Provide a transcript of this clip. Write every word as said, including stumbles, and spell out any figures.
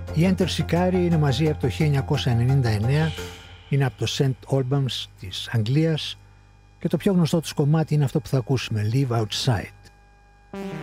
Οι Enter Shikari είναι μαζί από το χίλια εννιακόσια ενενήντα εννέα, είναι από το Saint Albans της Αγγλίας και το πιο γνωστό τους κομμάτι είναι αυτό που θα ακούσουμε, Live Outside.